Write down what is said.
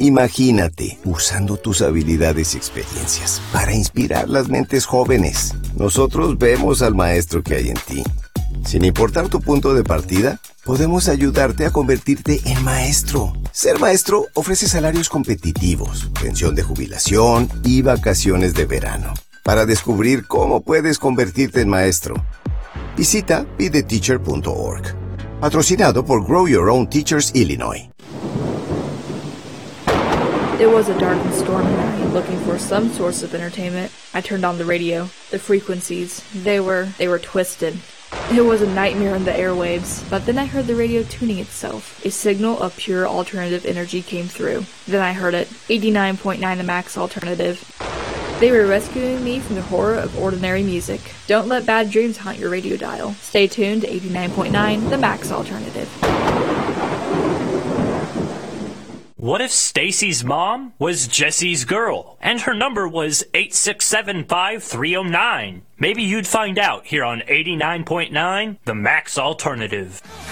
Imagínate usando tus habilidades y experiencias para inspirar las mentes jóvenes. Nosotros vemos al maestro que hay en ti. Sin importar tu punto de partida, podemos ayudarte a convertirte en maestro. Ser maestro ofrece salarios competitivos, pensión de jubilación y vacaciones de verano. Para descubrir cómo puedes convertirte en maestro, visita betheteacher.org. Patrocinado por Grow Your Own Teachers Illinois. It was a dark and stormy night. Looking for some source of entertainment, I turned on the radio. The frequencies, they were twisted. It was a nightmare in the airwaves, but then I heard the radio tuning itself. A signal of pure alternative energy came through. Then I heard it, 89.9 The Max Alternative. They were rescuing me from the horror of ordinary music. Don't let bad dreams haunt your radio dial. Stay tuned to 89.9 The Max Alternative. What if Stacy's mom was Jesse's girl, and her number was 8675309? Maybe you'd find out here on 89.9 The Max Alternative.